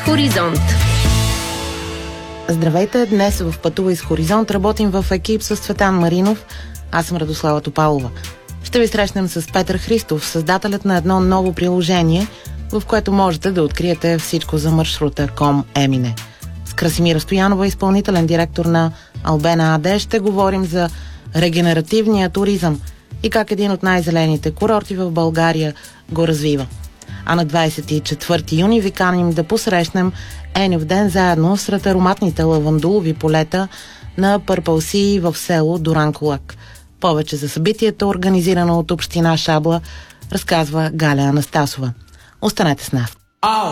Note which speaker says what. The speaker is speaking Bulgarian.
Speaker 1: Хоризонт.
Speaker 2: Здравейте! Днес в Пътувай с Хоризонт работим в екип с Цветан Маринов. Аз съм Радослава Топалова. Ще ви срещнем с Петър Христов, създателят на едно ново приложение, в което можете да откриете всичко за маршрута Ком-Емине. С Красимира Стоянова, изпълнителен директор на Албена АД, ще говорим за регенеративния туризъм и как един от най-зелените курорти в България го развива. А на 24 юни ви каним да посрещнем Еньов ден заедно сред ароматните лавандулови полета на Purple Sea в село Дуранкулак. Повече за събитието, организирано от община Шабла, разказва Галя Анастасова. Останете с нас.